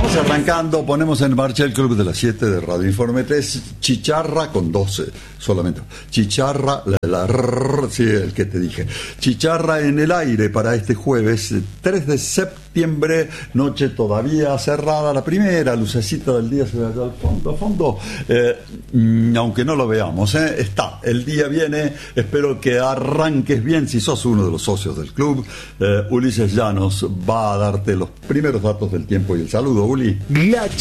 Estamos arrancando, ponemos en marcha el Club de las 7 de Radio Informe 3, Chicharra con 12, solamente. Chicharra, sí, el que te dije. Chicharra en el aire para este jueves, 3 de septiembre, noche todavía cerrada, la primera lucecita del día se ve allá al fondo, aunque no lo veamos, está, el día viene, espero que arranques bien, si sos uno de los socios del club. Ulises Llanos va a darte los primeros datos del tiempo y el saludo, Uli. La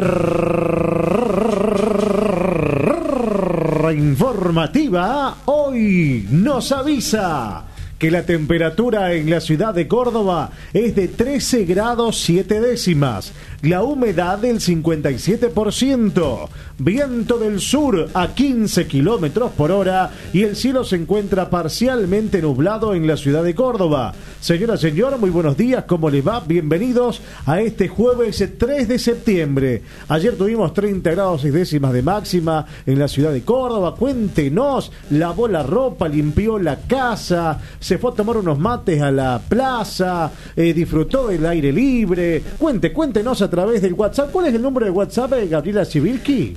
chicharra informativa hoy nos avisa que la temperatura en la ciudad de Córdoba es de 13 grados 7 décimas, la humedad del 57%, viento del sur a 15 kilómetros por hora y el cielo se encuentra parcialmente nublado en la ciudad de Córdoba. Señora, señor, muy buenos días, ¿cómo les va? Bienvenidos a este jueves 3 de septiembre. Ayer tuvimos 30 grados 6 décimas de máxima en la ciudad de Córdoba. Cuéntenos, lavó la ropa, limpió la casa, se fue a tomar unos mates a la plaza, disfrutó del aire libre. Cuéntenos a través del WhatsApp. ¿Cuál es el número de WhatsApp de Gabriela Sibilki?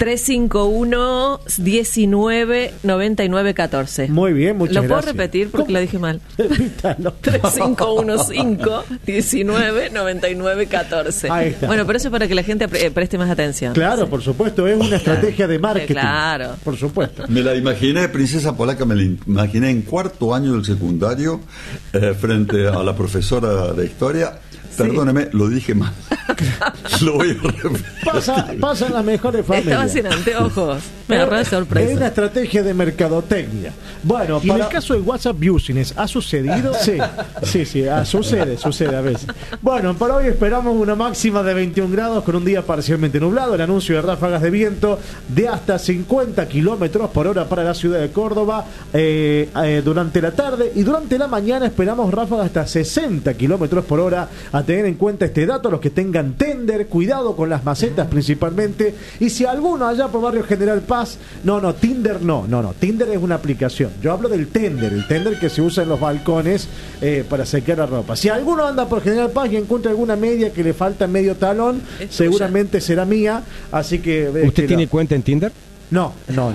351-1999-14. Muy bien, muchas gracias. ¿Lo puedo repetir porque lo dije mal? Repítalo. 3515-1999-14. Ahí está. Bueno, pero eso es para que la gente preste más atención. Claro, por supuesto, es una estrategia de marketing. Claro. Por supuesto. Me la imaginé, Princesa Polaca, me la imaginé en cuarto año del secundario, frente a la profesora de historia. Perdóneme, lo dije mal. Lo voy a repetir. Pasa en las mejores familias. Estaba sin anteojos. Me agarró de sorpresa. Es una estrategia de mercadotecnia. Bueno, en el caso del WhatsApp Business, ¿ha sucedido? Sí, sucede a veces. Bueno, para hoy esperamos una máxima de 21 grados con un día parcialmente nublado. El anuncio de ráfagas de viento de hasta 50 kilómetros por hora para la ciudad de Córdoba durante la tarde, y durante la mañana esperamos ráfagas hasta 60 kilómetros por hora. A tener en cuenta este dato, los que tengan tender, cuidado con las macetas principalmente. Y si alguno allá por Barrio General Paz, Tinder no, Tinder es una aplicación. Yo hablo del tender, el tender que se usa en los balcones para secar la ropa. Si alguno anda por General Paz y encuentra alguna media que le falta medio talón, seguramente será mía. Así que ¿usted tiene cuenta en Tinder? No.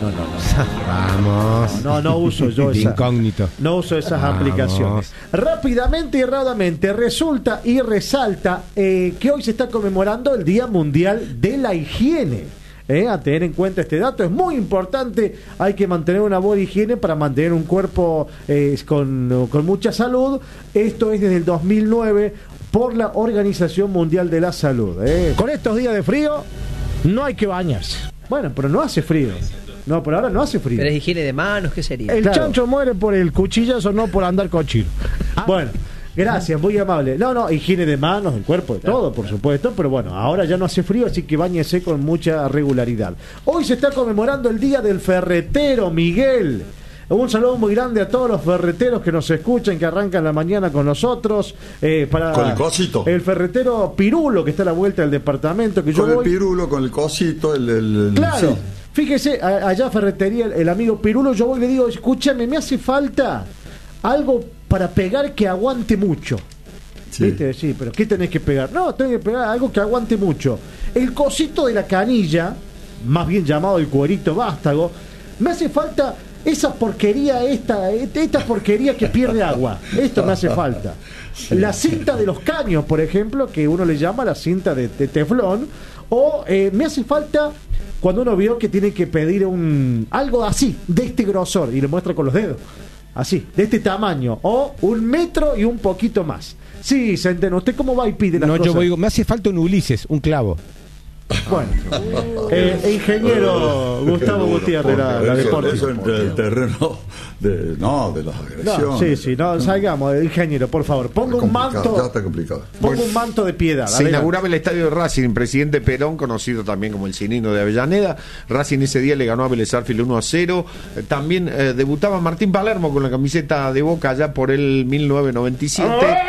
Vamos. No uso yo esa. Incógnito. No uso esas aplicaciones. Rápidamente y erradamente resulta y resalta que hoy se está conmemorando el Día Mundial de la Higiene. A tener en cuenta este dato, es muy importante. Hay que mantener una buena higiene para mantener un cuerpo con mucha salud. Esto es desde el 2009 por la Organización Mundial de la Salud. Con estos días de frío no hay que bañarse. Bueno, pero no hace frío. No, por ahora no hace frío. Pero es higiene de manos, ¿qué sería? El chancho muere por el cuchillazo, no por andar cochino. Bueno, gracias, muy amable. No, higiene de manos, del cuerpo, de todo, por supuesto. Pero bueno, ahora ya no hace frío, así que báñese con mucha regularidad. Hoy se está conmemorando el Día del Ferretero, Miguel. Un saludo muy grande a todos los ferreteros que nos escuchan, que arrancan la mañana con nosotros. Con el cosito. El ferretero Pirulo, que está a la vuelta del departamento. Que con el Pirulo, con el cosito, Claro. Sí. Fíjese, allá ferretería, el amigo Pirulo, yo voy y le digo, escúchame, me hace falta algo para pegar que aguante mucho. Sí. ¿Viste? Sí, pero ¿qué tenés que pegar? No, tenés que pegar algo que aguante mucho. El cosito de la canilla, más bien llamado el cuerito vástago, me hace falta esa porquería, esta porquería que pierde agua. Esto me hace falta. La cinta de los caños, por ejemplo, que uno le llama la cinta de teflón. O me hace falta cuando uno vio que tiene que pedir algo así, de este grosor, y le muestra con los dedos. Así, de este tamaño. O 1 metro y un poquito más. Sí, Centeno, ¿usted cómo va y pide las cosas? Yo digo, me hace falta un Ulises, un clavo. Bueno, ingeniero Gustavo Gutiérrez, la deportiva. Eso en el terreno de las agresiones. No, salgamos, ingeniero, por favor. Ponga un manto. Ya está complicado. Ponga un manto de piedad. Se inauguraba el estadio de Racing, Presidente Perón, conocido también como el Cinino de Avellaneda. Racing ese día le ganó a Vélez Sarsfield 1-0. También debutaba Martín Palermo con la camiseta de Boca allá por el 1997.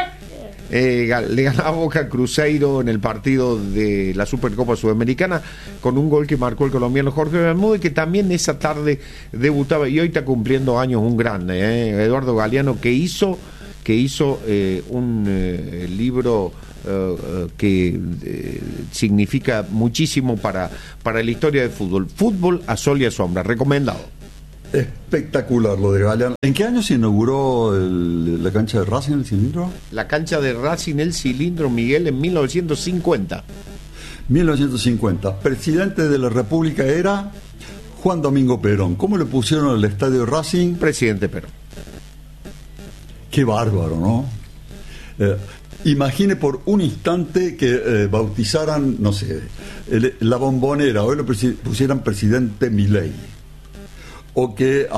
Le ganaba Boca al Cruzeiro en el partido de la Supercopa Sudamericana con un gol que marcó el colombiano Jorge Bermúdez, que también esa tarde debutaba y hoy está cumpliendo años un grande, Eduardo Galeano, que hizo un libro que significa muchísimo para la historia del fútbol. Fútbol a sol y a sombra, recomendado. Espectacular lo de Galeano. ¿En qué año se inauguró la cancha de Racing, el cilindro? La cancha de Racing, el cilindro, Miguel, en 1950. 1950. Presidente de la República era Juan Domingo Perón. ¿Cómo le pusieron al estadio de Racing? Presidente Perón. Qué bárbaro, ¿no? Imagine por un instante que bautizaran, no sé, la Bombonera, hoy lo pusieran Presidente Milei. O que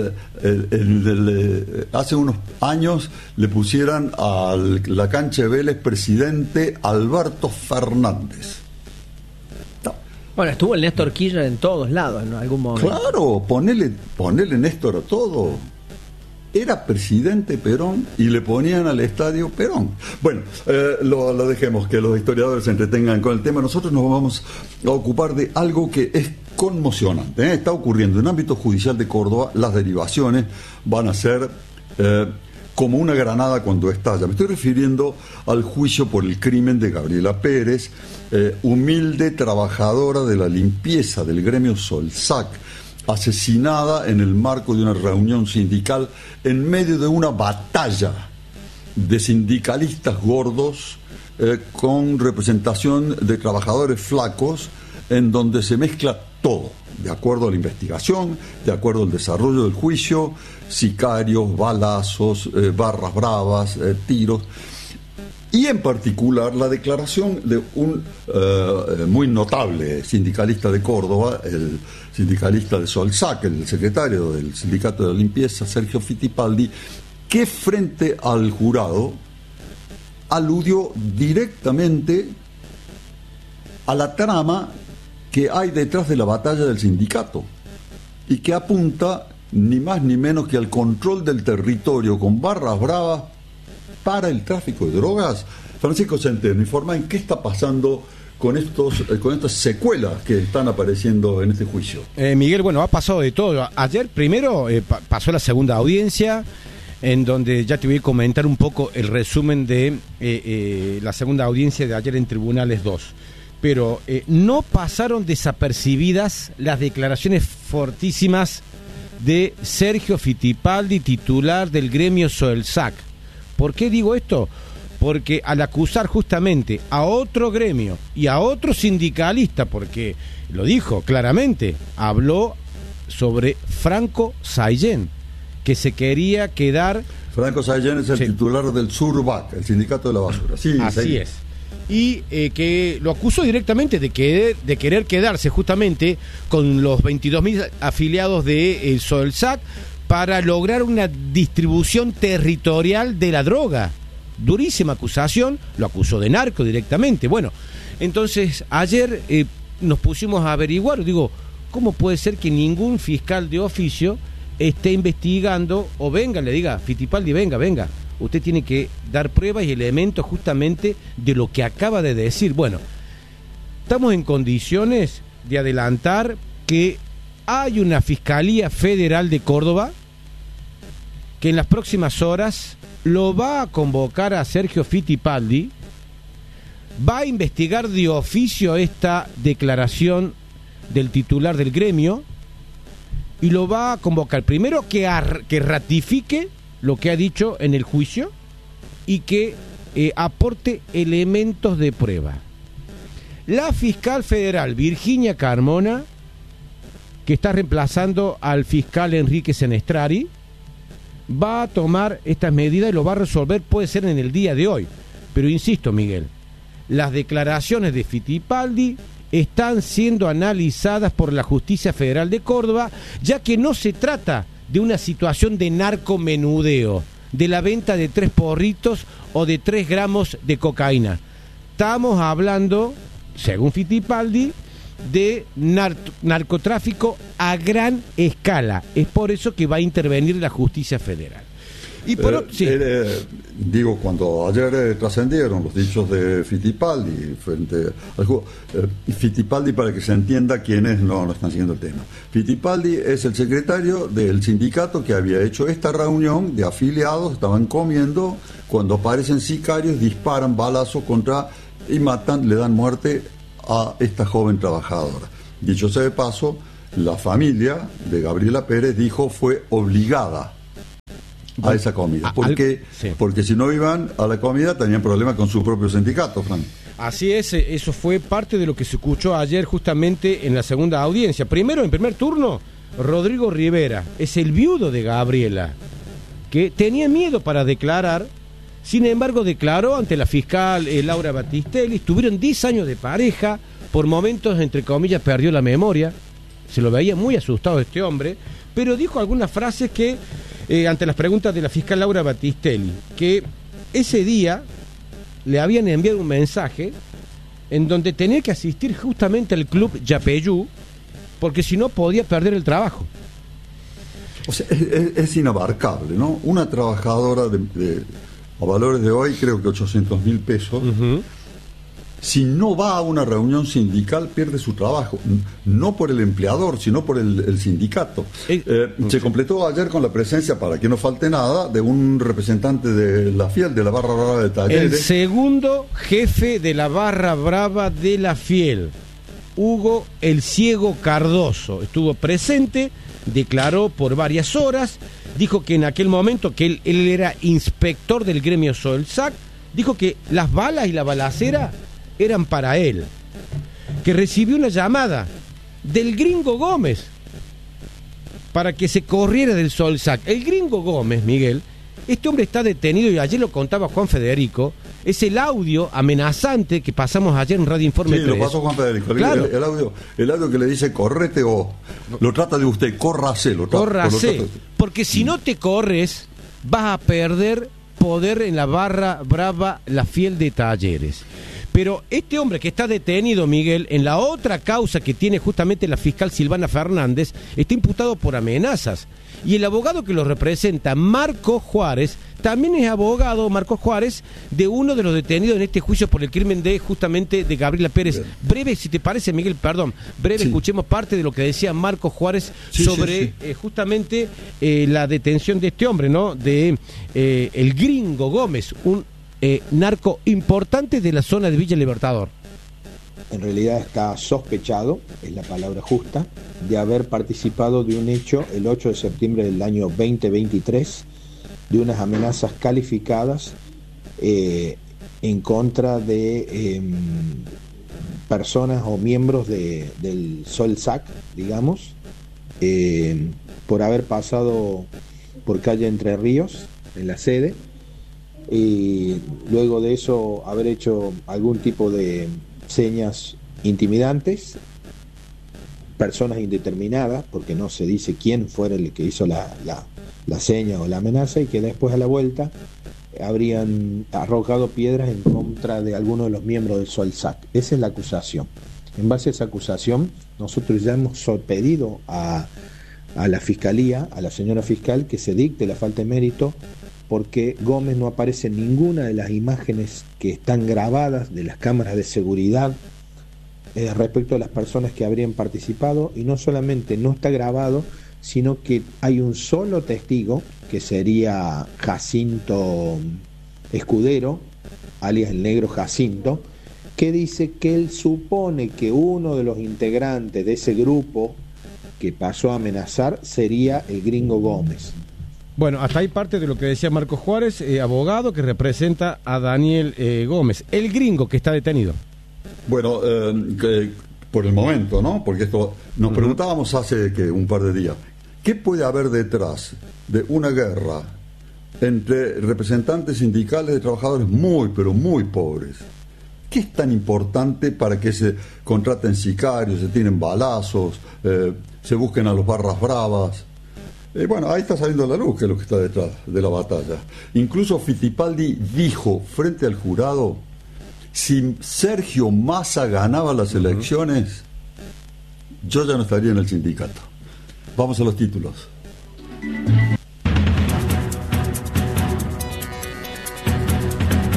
hace unos años le pusieran a la cancha de Vélez Presidente Alberto Fernández. No. Bueno, estuvo el Néstor Kirchner en todos lados en algún momento. Claro, ponele Néstor a todo. Era presidente Perón y le ponían al estadio Perón. Bueno, lo dejemos, que los historiadores se entretengan con el tema. Nosotros nos vamos a ocupar de algo que es conmocionante, ¿eh? Está ocurriendo en el ámbito judicial de Córdoba. Las derivaciones van a ser como una granada cuando estalla. Me estoy refiriendo al juicio por el crimen de Gabriela Pérez, humilde trabajadora de la limpieza del gremio Solsac, asesinada en el marco de una reunión sindical en medio de una batalla de sindicalistas gordos con representación de trabajadores flacos, en donde se mezcla todo, de acuerdo a la investigación, de acuerdo al desarrollo del juicio, sicarios, balazos, barras bravas, tiros, y en particular la declaración de un muy notable sindicalista de Córdoba, el sindicalista de Solsac, el secretario del Sindicato de la Limpieza, Sergio Fittipaldi, que frente al jurado aludió directamente a la trama que hay detrás de la batalla del sindicato y que apunta ni más ni menos que al control del territorio con barras bravas para el tráfico de drogas. Francisco Centeno informa en qué está pasando con estas secuelas que están apareciendo en este juicio. Miguel, bueno, ha pasado de todo. Ayer primero pasó la segunda audiencia, en donde ya te voy a comentar un poco el resumen de la segunda audiencia de ayer en Tribunales 2. Pero no pasaron desapercibidas las declaraciones fortísimas de Sergio Fittipaldi, titular del gremio Solsac. ¿Por qué digo esto? Porque al acusar justamente a otro gremio y a otro sindicalista, porque lo dijo claramente, habló sobre Franco Saillén, que se quería quedar... Franco Saillén es el titular del Surbac, el sindicato de la basura. Sí, así es. Y que lo acusó directamente de querer quedarse justamente con los 22.000 afiliados de Solsac para lograr una distribución territorial de la droga. Durísima acusación, lo acusó de narco directamente. Bueno, entonces ayer nos pusimos a averiguar, digo, ¿cómo puede ser que ningún fiscal de oficio esté investigando o venga, le diga, Fittipaldi, venga, usted tiene que dar pruebas y elementos justamente de lo que acaba de decir? Bueno, estamos en condiciones de adelantar que hay una Fiscalía Federal de Córdoba que en las próximas horas lo va a convocar a Sergio Fittipaldi, va a investigar de oficio esta declaración del titular del gremio y lo va a convocar primero que ratifique lo que ha dicho en el juicio y que aporte elementos de prueba. La fiscal federal Virginia Carmona, que está reemplazando al fiscal Enrique Senestrari, va a tomar estas medidas y lo va a resolver, puede ser en el día de hoy. Pero insisto, Miguel, las declaraciones de Fittipaldi están siendo analizadas por la Justicia Federal de Córdoba, ya que no se trata de una situación de narcomenudeo, de la venta de 3 porritos o de 3 gramos de cocaína. Estamos hablando, según Fittipaldi, de narcotráfico a gran escala. Es por eso que va a intervenir la Justicia Federal. Y por sí. Digo, cuando ayer trascendieron los dichos de Fittipaldi frente al juego, Fittipaldi, para que se entienda quienes no están siguiendo el tema, Fittipaldi es el secretario del sindicato que había hecho esta reunión de afiliados, estaban comiendo, cuando aparecen sicarios, disparan balazos contra y matan, le dan muerte a esta joven trabajadora. Dicho sea de paso, la familia de Gabriela Pérez dijo fue obligada a esa comida. Porque si no iban a la comida tenían problemas con su propio sindicato, Fran. Así es, eso fue parte de lo que se escuchó ayer justamente en la segunda audiencia. Primero, en primer turno, Rodrigo Rivera, es el viudo de Gabriela, que tenía miedo para declarar, sin embargo declaró ante la fiscal Laura Battistelli. Tuvieron 10 años de pareja, por momentos, entre comillas, perdió la memoria, se lo veía muy asustado este hombre, pero dijo algunas frases que ante las preguntas de la fiscal Laura Battistelli, que ese día le habían enviado un mensaje en donde tenía que asistir justamente al club Yapeyú, porque si no podía perder el trabajo. O sea, es inabarcable, ¿no? Una trabajadora a valores de hoy, creo que 800.000 pesos, si no va a una reunión sindical, pierde su trabajo. No por el empleador, sino por el sindicato. Se completó ayer con la presencia, para que no falte nada, de un representante de la FIEL, de la Barra Brava de Talleres. El segundo jefe de la Barra Brava de la FIEL, Hugo El Ciego Cardoso, estuvo presente, declaró por varias horas, dijo que en aquel momento, que él era inspector del gremio Solsac, dijo que las balas y la balacera eran para él, que recibió una llamada del Gringo Gómez para que se corriera del Solsac. El Gringo Gómez, Miguel, este hombre está detenido, y ayer lo contaba Juan Federico, es el audio amenazante que pasamos ayer en Radio Informe 3. Sí, lo pasó Juan Federico. Claro. El audio que le dice correte, o lo trata de usted, córrase. Córrase, porque si no te corres, vas a perder poder en la Barra Brava, la FIEL de Talleres. Pero este hombre que está detenido, Miguel, en la otra causa que tiene justamente la fiscal Silvana Fernández, está imputado por amenazas. Y el abogado que lo representa, Marco Juárez, también es abogado, Marco Juárez, de uno de los detenidos en este juicio por el crimen de justamente de Gabriela Pérez. Bien. Breve, si te parece, Miguel, perdón, sí. Escuchemos parte de lo que decía Marco Juárez sobre justamente la detención de este hombre, ¿no? De el Gringo Gómez, un narco importante de la zona de Villa Libertador. En realidad está sospechado, es la palabra justa, de haber participado de un hecho el 8 de septiembre del año 2023, de unas amenazas calificadas en contra de personas o miembros del Solsac, digamos, por haber pasado por calle Entre Ríos, en la sede, y luego de eso haber hecho algún tipo de señas intimidantes, personas indeterminadas, porque no se dice quién fuera el que hizo la seña o la amenaza, y que después a la vuelta habrían arrojado piedras en contra de algunos de los miembros del Solsac. Esa es la acusación. En base a esa acusación, nosotros ya hemos pedido a la Fiscalía, a la señora fiscal, que se dicte la falta de mérito, porque Gómez no aparece en ninguna de las imágenes que están grabadas de las cámaras de seguridad respecto a las personas que habrían participado, y no solamente no está grabado, sino que hay un solo testigo, que sería Jacinto Escudero, alias el negro Jacinto, que dice que él supone que uno de los integrantes de ese grupo que pasó a amenazar sería el Gringo Gómez. Bueno, hasta ahí parte de lo que decía Marcos Juárez, abogado que representa a Daniel Gómez, el gringo que está detenido. Bueno, por el momento, ¿no? Porque esto nos preguntábamos hace un par de días, ¿qué puede haber detrás de una guerra entre representantes sindicales de trabajadores muy, pero muy pobres? ¿Qué es tan importante para que se contraten sicarios, se tiren balazos, se busquen a los barras bravas? Bueno, ahí está saliendo a la luz que es lo que está detrás de la batalla. Incluso Fittipaldi dijo frente al jurado, si Sergio Massa ganaba las elecciones, yo ya no estaría en el sindicato. Vamos a los títulos.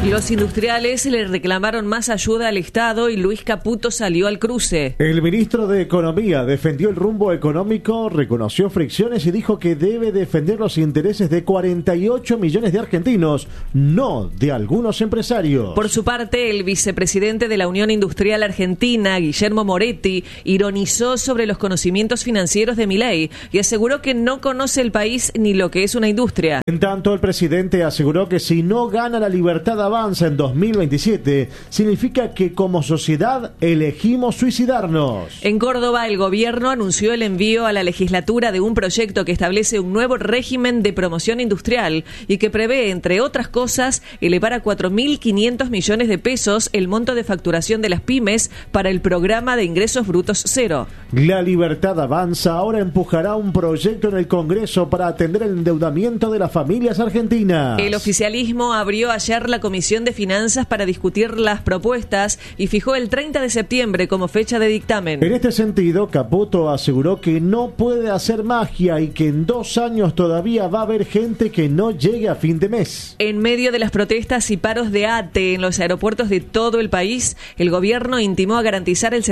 Los industriales le reclamaron más ayuda al Estado y Luis Caputo salió al cruce. El ministro de Economía defendió el rumbo económico, reconoció fricciones y dijo que debe defender los intereses de 48 millones de argentinos, no de algunos empresarios. Por su parte, el vicepresidente de la Unión Industrial Argentina, Guillermo Moretti, ironizó sobre los conocimientos financieros de Milei y aseguró que no conoce el país ni lo que es una industria. En tanto, el presidente aseguró que si no gana la libertad avanza en 2027, significa que como sociedad elegimos suicidarnos. En Córdoba, el gobierno anunció el envío a la legislatura de un proyecto que establece un nuevo régimen de promoción industrial y que prevé, entre otras cosas, elevar a 4.500 millones de pesos el monto de facturación de las pymes para el programa de ingresos brutos cero. La libertad avanza ahora empujará un proyecto en el Congreso para atender el endeudamiento de las familias argentinas. El oficialismo abrió ayer la Comisión de Finanzas para discutir las propuestas y fijó el 30 de septiembre como fecha de dictamen. En este sentido, Caputo aseguró que no puede hacer magia y que en 2 años todavía va a haber gente que no llegue a fin de mes. En medio de las protestas y paros de ATE en los aeropuertos de todo el país, el gobierno intimó a garantizar el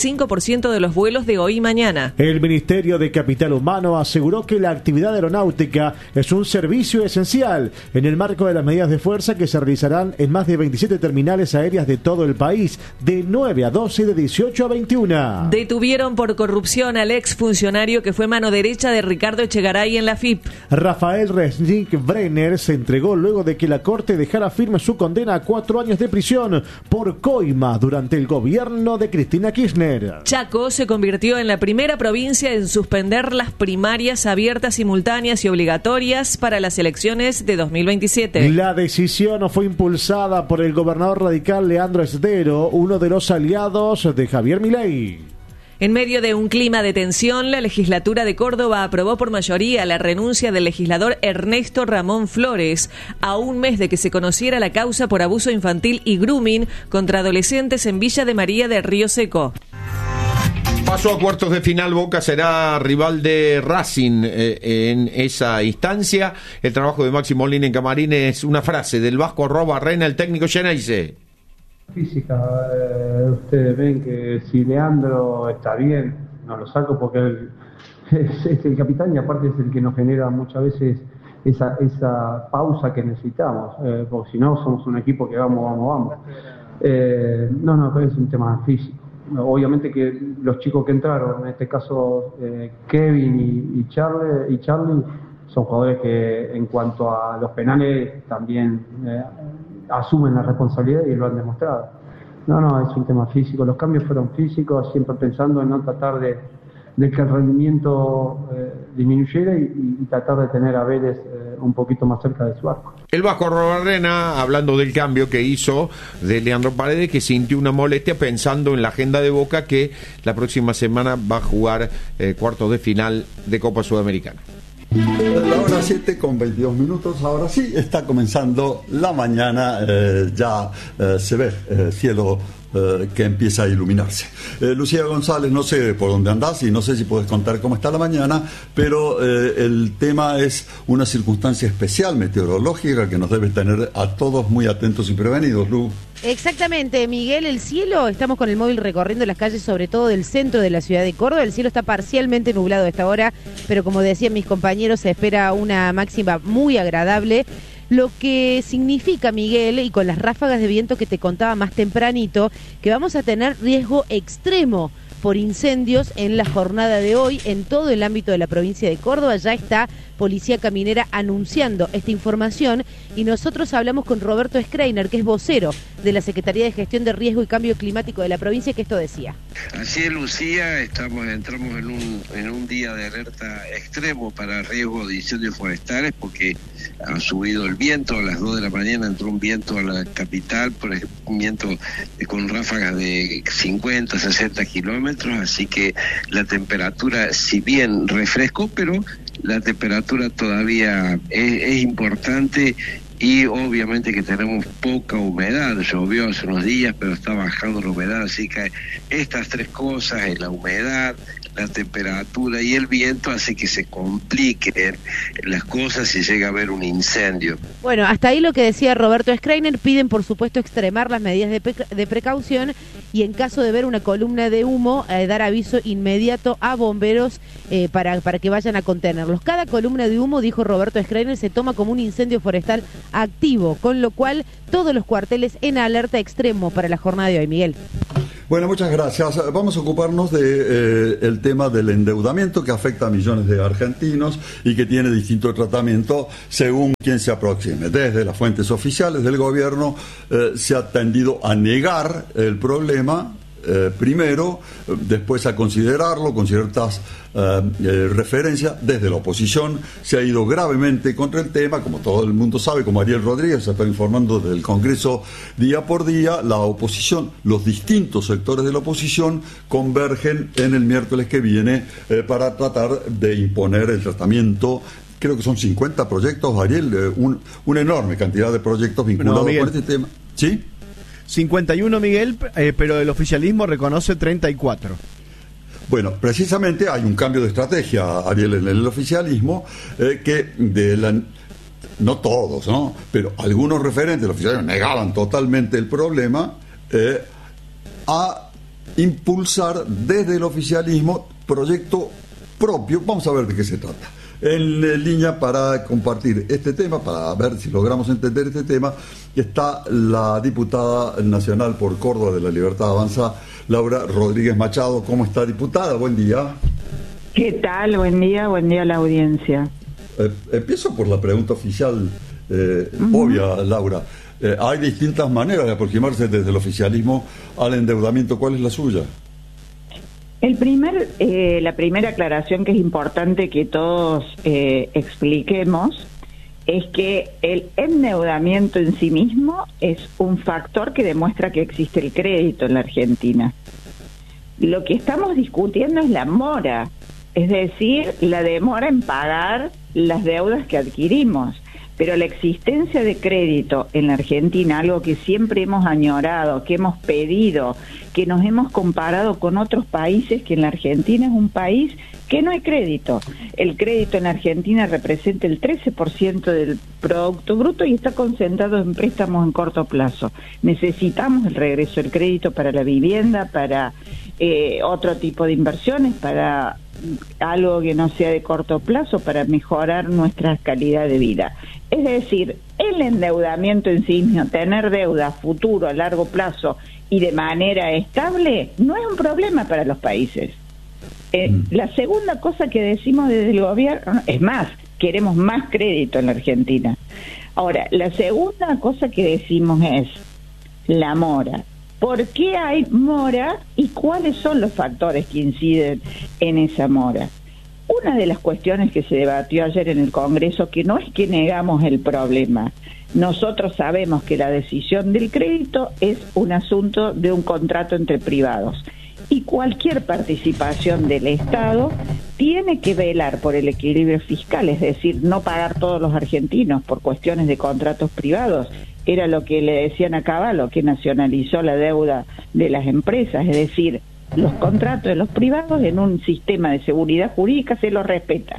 75% de los vuelos de hoy y mañana. El Ministerio de Capital Humano aseguró que la actividad aeronáutica es un servicio esencial en el marco de las medidas de fuerza que se realizarán en más de 27 terminales aéreas de todo el país, de 9 a 12 y de 18 a 21. Detuvieron por corrupción al exfuncionario que fue mano derecha de Ricardo Echegaray en la FIP. Rafael Resnick Brenner se entregó luego de que la Corte dejara firme su condena a 4 años de prisión por coima durante el gobierno de Cristina Kirchner. Chaco se convirtió en la primera provincia en suspender las primarias abiertas, simultáneas y obligatorias para las elecciones de 2027. La decisión fue impulsada por el gobernador radical Leandro Esdero, uno de los aliados de Javier Milei. En medio de un clima de tensión, la legislatura de Córdoba aprobó por mayoría la renuncia del legislador Ernesto Ramón Flores, a un mes de que se conociera la causa por abuso infantil y grooming contra adolescentes en Villa de María del Río Seco. Pasó a cuartos de final, Boca será rival de Racing en esa instancia. El trabajo de Maxi Molina en Camarín es una frase del Vasco Arrobarrena, el técnico Geneise. Física, ustedes ven que si Leandro está bien, no lo saco porque él es el capitán y aparte es el que nos genera muchas veces esa pausa que necesitamos, porque si no somos un equipo que vamos. No, es un tema físico. Obviamente que los chicos que entraron, en este caso Kevin y Charlie, son jugadores que en cuanto a los penales también asumen la responsabilidad y lo han demostrado. No, es un tema físico. Los cambios fueron físicos, siempre pensando en no tratar de que el rendimiento disminuyera y tratar de tener a Vélez un poquito más cerca de su arco. El Vasco Arrobarrena, hablando del cambio que hizo de Leandro Paredes, que sintió una molestia pensando en la agenda de Boca, que la próxima semana va a jugar cuartos de final de Copa Sudamericana. La hora 7 con 22 minutos, ahora sí está comenzando la mañana, ya se ve cielo que empieza a iluminarse. Lucía González, no sé por dónde andás y no sé si puedes contar cómo está la mañana, pero el tema es una circunstancia especial meteorológica que nos debe tener a todos muy atentos y prevenidos, Lu. Exactamente, Miguel, el cielo, estamos con el móvil recorriendo las calles, sobre todo del centro de la ciudad de Córdoba. El cielo está parcialmente nublado a esta hora, pero como decían mis compañeros, se espera una máxima muy agradable. Lo que significa, Miguel, y con las ráfagas de viento que te contaba más tempranito, que vamos a tener riesgo extremo por incendios en la jornada de hoy en todo el ámbito de la provincia de Córdoba. Ya está Policía Caminera anunciando esta información y nosotros hablamos con Roberto Schreiner, que es vocero de la Secretaría de Gestión de Riesgo y Cambio Climático de la provincia, que esto decía. Así es, Lucía, entramos en un día de alerta extremo para riesgo de incendios forestales porque ha subido el viento. A las 2 de la mañana entró un viento a la capital, por ejemplo, un viento con ráfagas de 50, 60 kilómetros, así que la temperatura, si bien refrescó, pero la temperatura todavía es importante y obviamente que tenemos poca humedad. Llovió hace unos días, pero está bajando la humedad, así que estas tres cosas, la humedad, la temperatura y el viento, hace que se compliquen las cosas y llega a haber un incendio. Bueno, hasta ahí lo que decía Roberto Schreiner. Piden, por supuesto, extremar las medidas de precaución y en caso de ver una columna de humo, dar aviso inmediato a bomberos para que vayan a contenerlos. Cada columna de humo, dijo Roberto Schreiner, se toma como un incendio forestal activo, con lo cual todos los cuarteles en alerta extremo para la jornada de hoy. Miguel. Bueno, muchas gracias. Vamos a ocuparnos de el tema del endeudamiento que afecta a millones de argentinos y que tiene distinto tratamiento según quien se aproxime. Desde las fuentes oficiales del gobierno se ha tendido a negar el problema primero, después a considerarlo con ciertas referencias. Desde la oposición se ha ido gravemente contra el tema, como todo el mundo sabe, como Ariel Rodríguez se está informando del Congreso día por día. La oposición, los distintos sectores de la oposición convergen en el miércoles que viene para tratar de imponer el tratamiento. Creo que son 50 proyectos, Ariel, una enorme cantidad de proyectos vinculados con este tema. ¿Sí? 51, Miguel, pero el oficialismo reconoce 34. Bueno, precisamente hay un cambio de estrategia, Ariel, en el oficialismo, que no todos, ¿no? Pero algunos referentes del oficialismo negaban totalmente el problema, a impulsar desde el oficialismo proyecto propio. Vamos a ver de qué se trata. En línea para compartir este tema, para ver si logramos entender este tema, está la diputada nacional por Córdoba de la Libertad Avanza, Laura Rodríguez Machado. ¿Cómo está, diputada? Buen día. ¿Qué tal? Buen día a la audiencia. Empiezo por la pregunta oficial, obvia, Laura. Hay distintas maneras de aproximarse desde el oficialismo al endeudamiento. ¿Cuál es la suya? La primera aclaración que es importante que todos expliquemos es que el endeudamiento en sí mismo es un factor que demuestra que existe el crédito en la Argentina. Lo que estamos discutiendo es la mora, es decir, la demora en pagar las deudas que adquirimos. Pero la existencia de crédito en la Argentina, algo que siempre hemos añorado, que hemos pedido, que nos hemos comparado con otros países, que en la Argentina es un país que no hay crédito. El crédito en la Argentina representa el 13% del Producto Bruto y está concentrado en préstamos en corto plazo. Necesitamos el regreso del crédito para la vivienda, para otro tipo de inversiones, para algo que no sea de corto plazo, para mejorar nuestra calidad de vida. Es decir, el endeudamiento en sí mismo, tener deuda futuro a largo plazo y de manera estable, no es un problema para los países. La segunda cosa que decimos desde el gobierno, es más, queremos más crédito en la Argentina. Ahora, la segunda cosa que decimos es la mora. ¿Por qué hay mora y cuáles son los factores que inciden en esa mora? Una de las cuestiones que se debatió ayer en el Congreso, que no es que negamos el problema, nosotros sabemos que la decisión del crédito es un asunto de un contrato entre privados y cualquier participación del Estado tiene que velar por el equilibrio fiscal, es decir, no pagar todos los argentinos por cuestiones de contratos privados. Era lo que le decían a Cavallo, que nacionalizó la deuda de las empresas, es decir, los contratos de los privados en un sistema de seguridad jurídica se los respeta.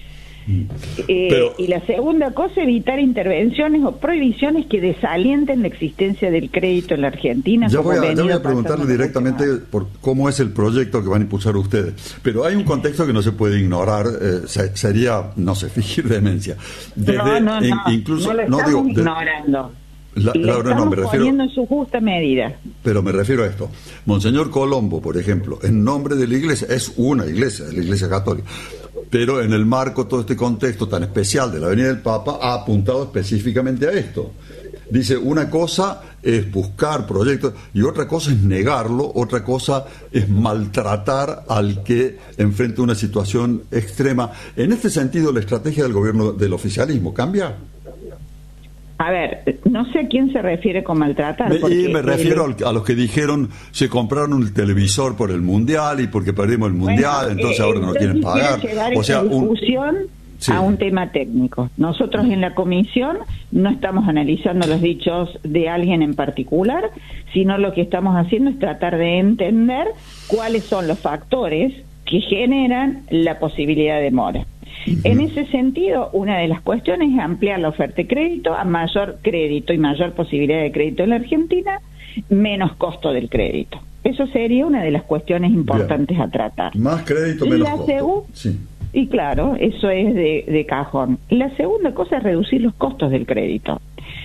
Y la segunda cosa, evitar intervenciones o prohibiciones que desalienten la existencia del crédito en la Argentina. Yo voy a preguntarle directamente por cómo es el proyecto que van a impulsar ustedes. Pero hay un contexto que no se puede ignorar, sería, no sé, fingir demencia. Incluso, no lo estamos ignorando. Laura, no, me refiero, poniendo en su justa medida. Pero me refiero a esto. Monseñor Colombo, por ejemplo, en nombre de la Iglesia, es una iglesia, la Iglesia Católica, pero en el marco de todo este contexto tan especial de la venida del Papa, ha apuntado específicamente a esto. Dice, una cosa es buscar proyectos y otra cosa es negarlo, otra cosa es maltratar al que enfrenta una situación extrema. En este sentido, la estrategia del gobierno del oficialismo ¿cambia? A ver, no sé a quién se refiere con maltratar. Y me refiero a los que dijeron se compraron un televisor por el Mundial y porque perdimos el Mundial, entonces ahora no quieren pagar. O sea, discusión Sí. a un tema técnico. Nosotros en la comisión no estamos analizando los dichos de alguien en particular, sino lo que estamos haciendo es tratar de entender cuáles son los factores que generan la posibilidad de mora. En ese sentido, una de las cuestiones es ampliar la oferta de crédito a mayor crédito y mayor posibilidad de crédito en la Argentina, menos costo del crédito. Eso sería una de las cuestiones importantes a tratar. Más crédito, menos costo. Sí. Y claro, eso es de cajón. La segunda cosa es reducir los costos del crédito.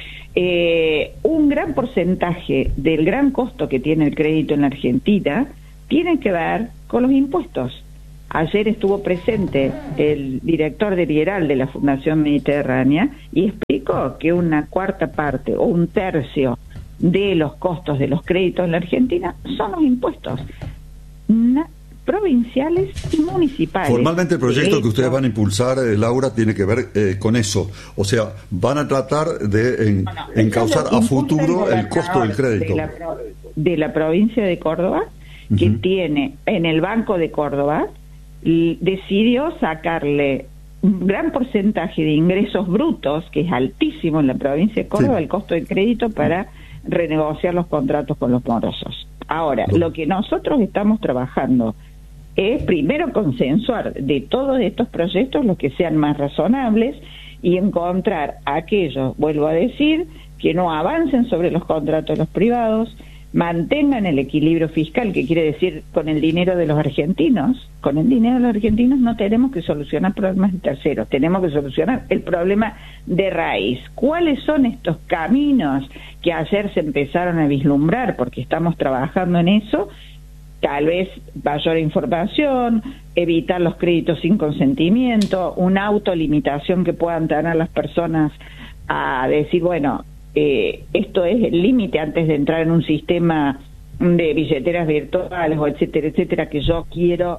Un gran porcentaje del gran costo que tiene el crédito en la Argentina tiene que ver con los impuestos. Ayer estuvo presente el director de Rieral de la Fundación Mediterránea y explicó que una cuarta parte o un tercio de los costos de los créditos en la Argentina son los impuestos provinciales y municipales. Formalmente el proyecto que ustedes van a impulsar, Laura, tiene que ver con eso. O sea, van a tratar de encauzar a futuro el costo del crédito. De la provincia de Córdoba, que tiene en el Banco de Córdoba, decidió sacarle un gran porcentaje de ingresos brutos, que es altísimo en la provincia de Córdoba, el costo del crédito para renegociar los contratos con los morosos. Ahora, lo que nosotros estamos trabajando es primero consensuar de todos estos proyectos los que sean más razonables y encontrar aquellos, vuelvo a decir, que no avancen sobre los contratos de los privados, mantengan el equilibrio fiscal, que quiere decir con el dinero de los argentinos. Con el dinero de los argentinos no tenemos que solucionar problemas de terceros, tenemos que solucionar el problema de raíz. ¿Cuáles son estos caminos que ayer se empezaron a vislumbrar? Porque estamos trabajando en eso. Tal vez mayor información, evitar los créditos sin consentimiento, una autolimitación que puedan tener las personas a decir, bueno, esto es el límite antes de entrar en un sistema de billeteras virtuales o etcétera, etcétera, que yo quiero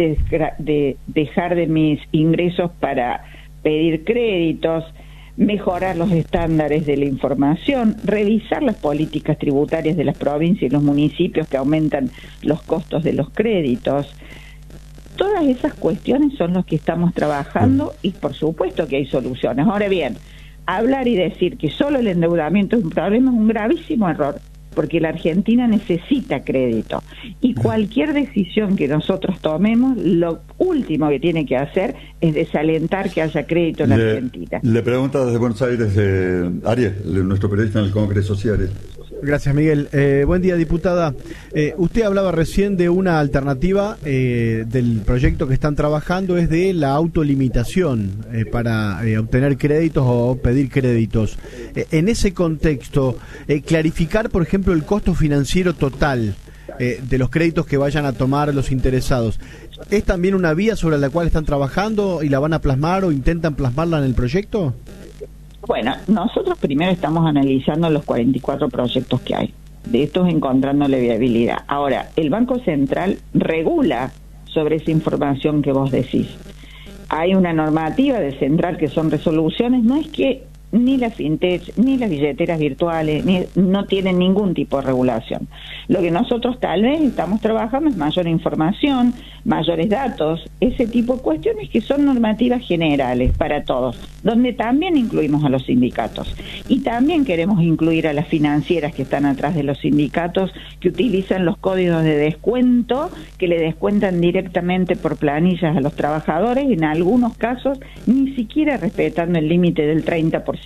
dejar de mis ingresos para pedir créditos, mejorar los estándares de la información, revisar las políticas tributarias de las provincias y los municipios que aumentan los costos de los créditos. Todas esas cuestiones son las que estamos trabajando y por supuesto que hay soluciones. Ahora bien, hablar y decir que solo el endeudamiento es un problema es un gravísimo error, porque la Argentina necesita crédito y cualquier decisión que nosotros tomemos, lo último que tiene que hacer es desalentar que haya crédito en la Argentina. Le pregunta desde Buenos Aires Ariel, nuestro periodista en el Congreso. Sí, Ariel. Gracias, Miguel. Buen día, diputada. Usted hablaba recién de una alternativa del proyecto que están trabajando, es de la autolimitación para obtener créditos o pedir créditos. En ese contexto, clarificar, por ejemplo, el costo financiero total de los créditos que vayan a tomar los interesados. ¿Es también una vía sobre la cual están trabajando y la van a plasmar o intentan plasmarla en el proyecto? Bueno, nosotros primero estamos analizando los 44 proyectos que hay, de estos encontrándole viabilidad. Ahora, el Banco Central regula sobre esa información que vos decís. Hay una normativa del Central que son resoluciones, no es que ni la fintech, ni las billeteras virtuales, no tienen ningún tipo de regulación. Lo que nosotros tal vez estamos trabajando es mayor información, mayores datos, ese tipo de cuestiones que son normativas generales para todos, donde también incluimos a los sindicatos. Y también queremos incluir a las financieras que están atrás de los sindicatos, que utilizan los códigos de descuento, que le descuentan directamente por planillas a los trabajadores, en algunos casos ni siquiera respetando el límite del 30%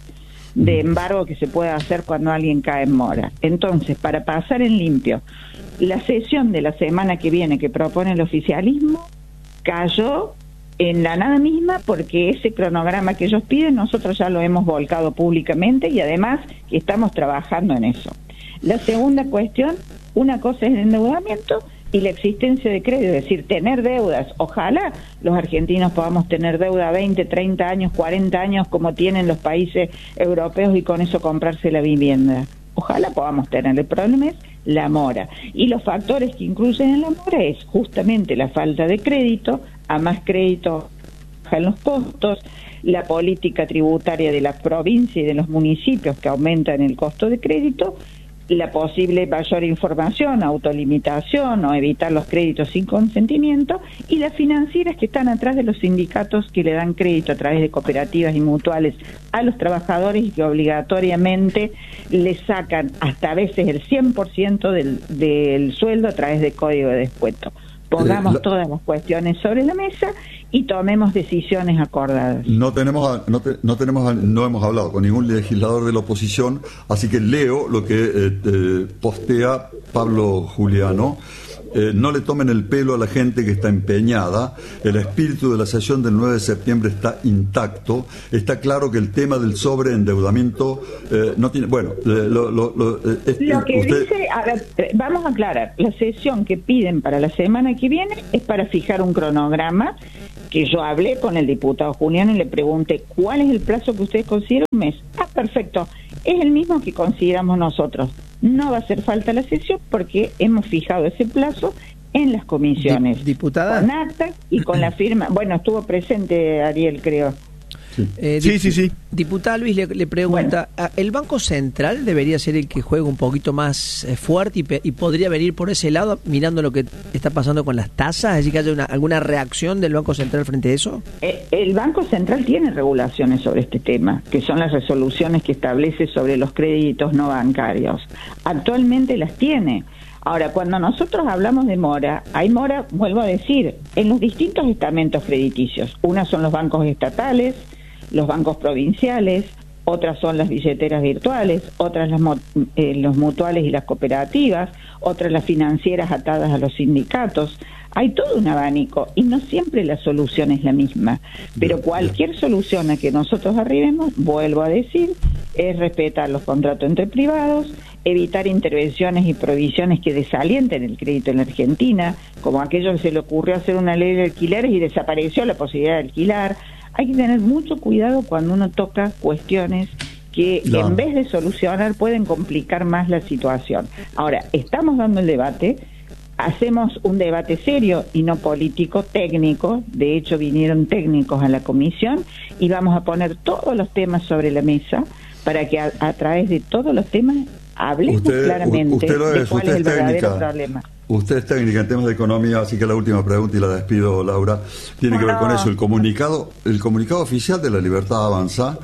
de embargo que se puede hacer cuando alguien cae en mora. Entonces, para pasar en limpio, la sesión de la semana que viene que propone el oficialismo cayó en la nada misma, porque ese cronograma que ellos piden nosotros ya lo hemos volcado públicamente y además estamos trabajando en eso. La segunda cuestión, una cosa es el endeudamiento y la existencia de crédito, es decir, tener deudas. Ojalá los argentinos podamos tener deuda 20, 30 años, 40 años como tienen los países europeos y con eso comprarse la vivienda. Ojalá podamos tener. El problema es la mora. Y los factores que incluyen en la mora es justamente la falta de crédito, a más crédito bajan los costos, la política tributaria de la provincia y de los municipios que aumentan el costo de crédito, la posible mayor información, autolimitación o evitar los créditos sin consentimiento, y las financieras que están atrás de los sindicatos que le dan crédito a través de cooperativas y mutuales a los trabajadores y que obligatoriamente les sacan hasta a veces el 100% del sueldo a través de código de descuento. Pongamos todas las cuestiones sobre la mesa y tomemos decisiones acordadas. No hemos hablado con ningún legislador de la oposición, así que leo lo que postea Pablo Juliano. No le tomen el pelo a la gente que está empeñada. El espíritu de la sesión del 9 de septiembre está intacto. Está claro que el tema del sobreendeudamiento no tiene... Bueno, lo que dice... Ahora, vamos a aclarar. La sesión que piden para la semana que viene es para fijar un cronograma, que yo hablé con el diputado Julián y le pregunté ¿cuál es el plazo que ustedes consideran? Un mes. Perfecto. Es el mismo que consideramos nosotros. No va a hacer falta la sesión porque hemos fijado ese plazo en las comisiones. Diputada. Con acta y con la firma. Bueno, estuvo presente Ariel, creo. Sí. Diputada Luis le pregunta, ¿el Banco Central debería ser el que juegue un poquito más fuerte y podría venir por ese lado mirando lo que está pasando con las tasas? ¿Es decir, que haya alguna reacción del Banco Central frente a eso? El Banco Central tiene regulaciones sobre este tema, que son las resoluciones que establece sobre los créditos no bancarios. Actualmente las tiene. Ahora, cuando nosotros hablamos de mora, hay mora, vuelvo a decir, en los distintos estamentos crediticios. Unas son los bancos estatales, los bancos provinciales, otras son las billeteras virtuales, otras los mutuales y las cooperativas, otras las financieras atadas a los sindicatos. Hay todo un abanico y no siempre la solución es la misma, pero cualquier solución a que nosotros arribemos, vuelvo a decir, es respetar los contratos entre privados, evitar intervenciones y provisiones que desalienten el crédito en la Argentina, como aquello que se le ocurrió hacer una ley de alquileres y desapareció la posibilidad de alquilar. Hay que tener mucho cuidado cuando uno toca cuestiones que en vez de solucionar pueden complicar más la situación. Ahora, estamos dando el debate, hacemos un debate serio y no político, técnico. De hecho, vinieron técnicos a la comisión y vamos a poner todos los temas sobre la mesa para que a través de todos los temas hablemos claramente de cuál es el verdadero problema. Usted es técnica en temas de economía, así que la última pregunta y la despido, Laura, tiene que ver con eso. El comunicado oficial de La Libertad Avanza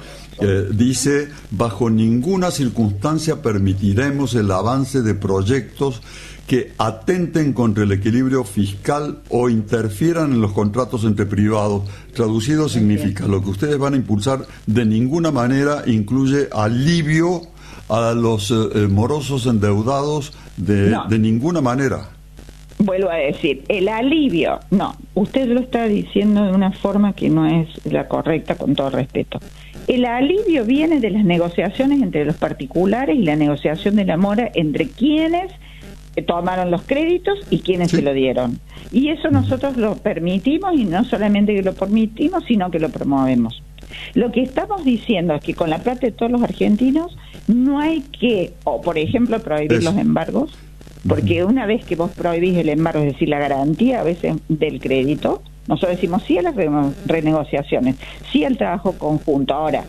dice: bajo ninguna circunstancia permitiremos el avance de proyectos que atenten contra el equilibrio fiscal o interfieran en los contratos entre privados. Traducido significa, lo que ustedes van a impulsar de ninguna manera incluye alivio a los morosos endeudados de ninguna manera. Vuelvo a decir, el alivio, no, usted lo está diciendo de una forma que no es la correcta, con todo respeto. El alivio viene de las negociaciones entre los particulares y la negociación de la mora entre quienes tomaron los créditos y quienes se lo dieron. Y eso nosotros lo permitimos, y no solamente que lo permitimos, sino que lo promovemos. Lo que estamos diciendo es que con la plata de todos los argentinos no hay que, o por ejemplo, prohibir los embargos, porque una vez que vos prohibís el embargo, es decir, la garantía a veces del crédito, nosotros decimos sí a las renegociaciones, sí al trabajo conjunto. Ahora,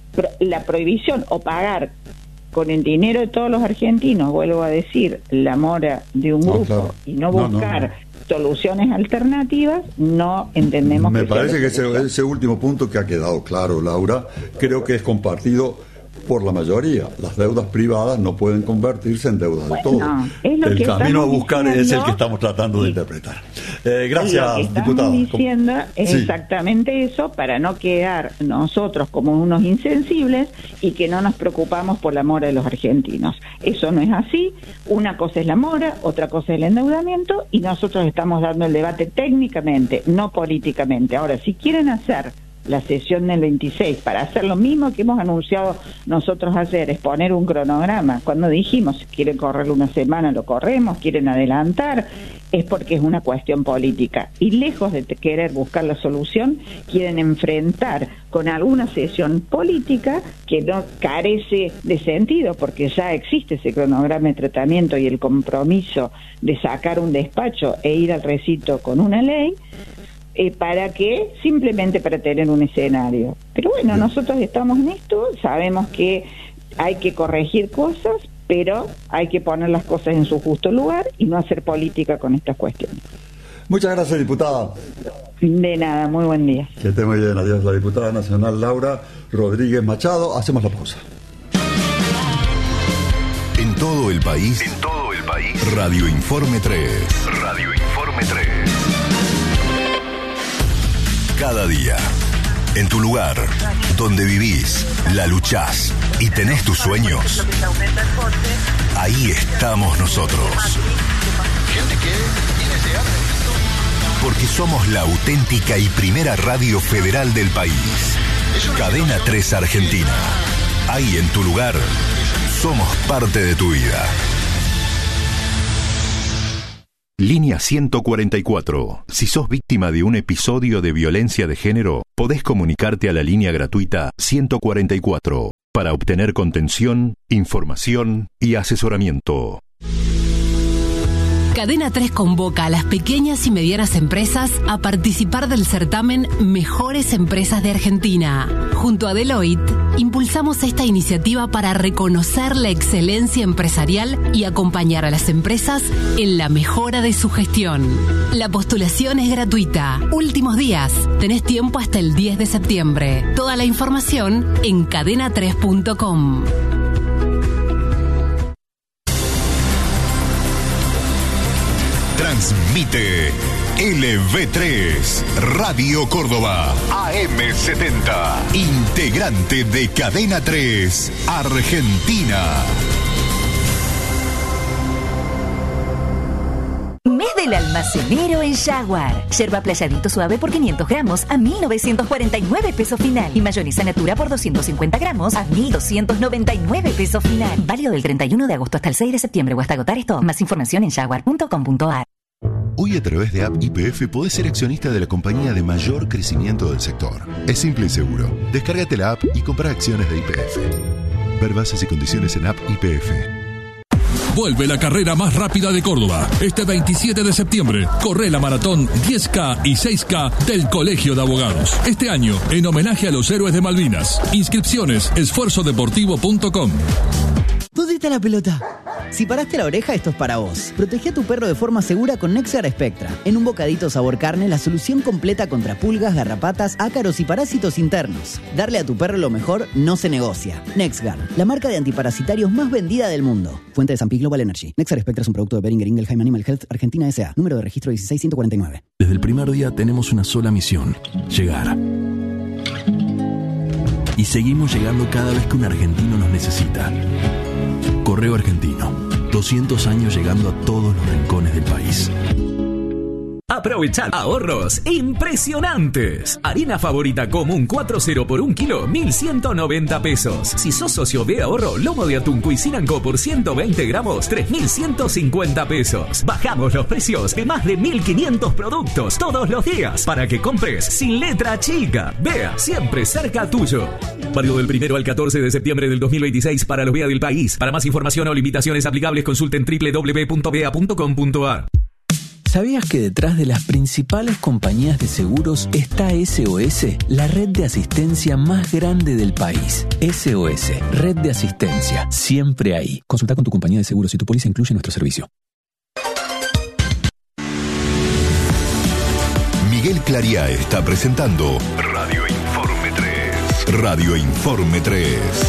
la prohibición o pagar con el dinero de todos los argentinos, vuelvo a decir, la mora de un grupo y no buscar soluciones alternativas, no entendemos. Me parece que ese último punto que ha quedado claro, Laura, creo que es compartido por la mayoría. Las deudas privadas no pueden convertirse en deudas de todos. El camino a buscar es el que estamos tratando de interpretar. Gracias, diputado. Lo que estamos diciendo es exactamente eso, para no quedar nosotros como unos insensibles y que no nos preocupamos por la mora de los argentinos. Eso no es así. Una cosa es la mora, otra cosa es el endeudamiento, y nosotros estamos dando el debate técnicamente, no políticamente. Ahora, si quieren hacer la sesión del 26 para hacer lo mismo que hemos anunciado nosotros ayer, es poner un cronograma. Cuando dijimos si quieren correr una semana lo corremos, quieren adelantar, es porque es una cuestión política, y lejos de querer buscar la solución, quieren enfrentar con alguna sesión política que no carece de sentido, porque ya existe ese cronograma de tratamiento y el compromiso de sacar un despacho e ir al recinto con una ley. ¿Para qué? Simplemente para tener un escenario. Pero bueno, nosotros estamos en esto, sabemos que hay que corregir cosas, pero hay que poner las cosas en su justo lugar y no hacer política con estas cuestiones. Muchas gracias, diputada. De nada, muy buen día. Que esté muy bien. Adiós, la diputada nacional Laura Rodríguez Machado. Hacemos la pausa. En todo el país. Radio Informe 3. Cada día, en tu lugar, donde vivís, la luchás y tenés tus sueños, ahí estamos nosotros. Porque somos la auténtica y primera radio federal del país. Cadena 3 Argentina. Ahí en tu lugar, somos parte de tu vida. Línea 144. Si sos víctima de un episodio de violencia de género, podés comunicarte a la línea gratuita 144 para obtener contención, información y asesoramiento. Cadena 3 convoca a las pequeñas y medianas empresas a participar del certamen Mejores Empresas de Argentina. Junto a Deloitte, impulsamos esta iniciativa para reconocer la excelencia empresarial y acompañar a las empresas en la mejora de su gestión. La postulación es gratuita. Últimos días. Tenés tiempo hasta el 10 de septiembre. Toda la información en cadena3.com. Transmite LV3, Radio Córdoba, AM70, integrante de Cadena 3, Argentina. Mes del almacenero en Jaguar. Yerba playadito suave por 500 gramos a 1.949 pesos final. Y mayonesa natura por 250 gramos a 1.299 pesos final. Válido del 31 de agosto hasta el 6 de septiembre o hasta agotar esto. Más información en jaguar.com.ar. Hoy a través de App YPF podés ser accionista de la compañía de mayor crecimiento del sector. Es simple y seguro. Descárgate la app y compra acciones de YPF. Ver bases y condiciones en App YPF. Vuelve la carrera más rápida de Córdoba. Este 27 de septiembre, corre la maratón 10K y 6K del Colegio de Abogados. Este año, en homenaje a los héroes de Malvinas. Inscripciones, esfuerzodeportivo.com. ¿Dónde está la pelota? Si paraste la oreja, esto es para vos. Protege a tu perro de forma segura con NexGard Spectra. En un bocadito sabor carne, la solución completa contra pulgas, garrapatas, ácaros y parásitos internos. Darle a tu perro lo mejor no se negocia. NexGard, la marca de antiparasitarios más vendida del mundo. Fuente de San Pi Global Energy. NexGard Spectra es un producto de Boehringer Ingelheim Animal Health Argentina S.A. Número de registro 16149. Desde el primer día tenemos una sola misión: llegar. Y seguimos llegando cada vez que un argentino nos necesita. Correo Argentino, 200 años llegando a todos los rincones del país. Aprovechar ahorros impresionantes. Harina Favorita común 4-0 por 1 kilo, 1.190 pesos. Si sos socio de ahorro, lomo de atún Cuisinanco por 120 gramos, 3.150 pesos. Bajamos los precios de más de 1.500 productos todos los días para que compres sin letra chica. Vea, siempre cerca tuyo. Válido del 1 al 14 de septiembre del 2026 para los BEA del país. Para más información o limitaciones aplicables, consulten www.bea.com.ar. ¿Sabías que detrás de las principales compañías de seguros está SOS, la red de asistencia más grande del país? SOS, red de asistencia, siempre ahí. Consulta con tu compañía de seguros si tu póliza incluye nuestro servicio. Miguel Clariá está presentando Radio Informe 3. Radio Informe 3.